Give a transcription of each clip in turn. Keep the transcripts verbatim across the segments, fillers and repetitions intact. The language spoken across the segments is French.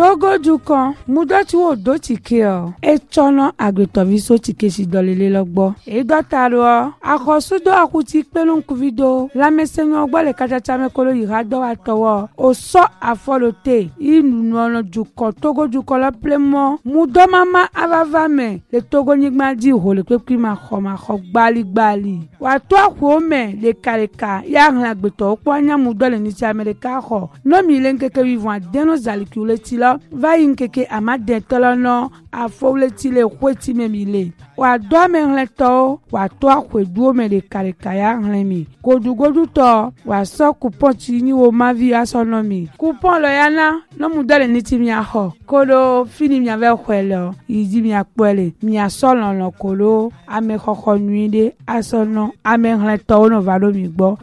Togo dukan mudoti wo do tike o e chono agbetoviso tike si dolele logbo e dotaro akosudo akuti pelun kuvido la mesenyo ogbo le kachacha mekolo irado atowo o so afolote inu ono dukan Togo dukan la plemo mudo mama avavame le Togo nigma di ho le pepi ma kho ma kho gbali gbali wa to akwo me le kareka ya hlan agbeto opo anya mudo le ni ti America kho no mi le nkeke vivant deno zalikule ti lo va yinkeke amade tolono afowleti le kweti memile wa do me hleto wa to akwedu me le kareka ya hlenmi godugodu to wa so coupon ti ni wo ma vi asonomi coupon lo yana no mudo le ni ti mi aho kolo fini mi ave kwelo idi mi apele mi asolo lo kolo ame khokho nuide asono ame hleto no valo mi gbo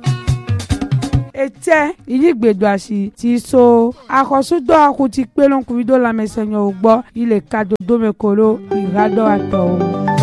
ete iligbedoasi ti so akosudo akuti pelon kuvido la mesenyo ogbo ile kadodo mekolo irado ato.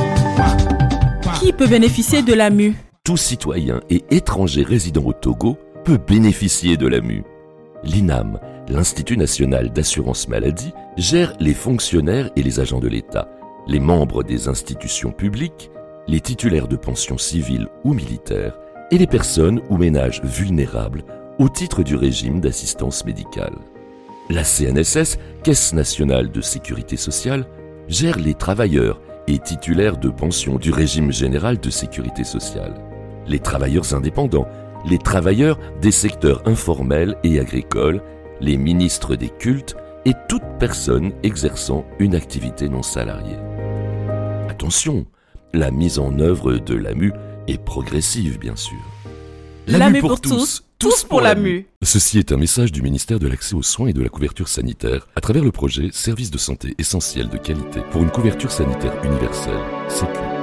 Qui peut bénéficier de l'A M U? Tout citoyen et étranger résidant au Togo peut bénéficier de l'A M U. L'I N A M, l'Institut national d'assurance maladie, gère les fonctionnaires et les agents de l'État, les membres des institutions publiques, les titulaires de pensions civiles ou militaires, et les personnes ou ménages vulnérables au titre du régime d'assistance médicale. La C N S S, Caisse nationale de sécurité sociale, gère les travailleurs et titulaires de pensions du régime général de sécurité sociale, les travailleurs indépendants, les travailleurs des secteurs informels et agricoles, les ministres des cultes et toute personne exerçant une activité non salariée. Attention, la mise en œuvre de l'A M U est progressive, bien sûr. L'A M U pour tous, tous pour l'A M U. Ceci est un message du ministère de l'Accès aux soins et de la couverture sanitaire à travers le projet Services de santé essentiels de qualité pour une couverture sanitaire universelle, sécure.